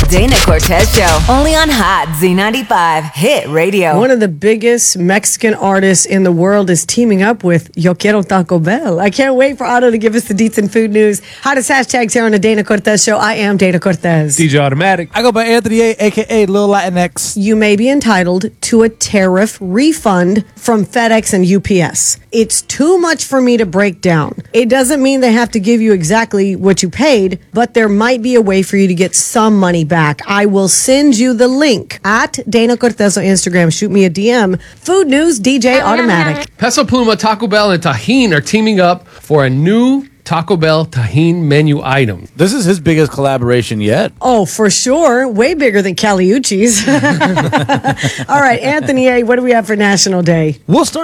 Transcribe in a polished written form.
Dana Cortez Show, only on Hot Z95 Hit Radio. One of the biggest Mexican artists in the world is teaming up with Yo Quiero Taco Bell. I can't wait for Otto to give us the deets and food news. Hottest hashtags here on the Dana Cortez Show. I am Dana Cortez. DJ Automatic. I go by Anthony A, a.k.a. Lil Latinx. You may be entitled to a tariff refund from FedEx and UPS. It's too much for me to break down. It doesn't mean they have to give you exactly what you paid, but there might be a way for you to get some money back. I will send you the link at Dana Cortez on Instagram. Shoot me a DM. Food news, DJ Automatic. Peso Pluma, Taco Bell, and Tajín are teaming up for a new Taco Bell Tajín menu item. This is his biggest collaboration yet. Oh, for sure. Way bigger than Caliucci's. All right, Anthony A., what do we have for National Day? We'll start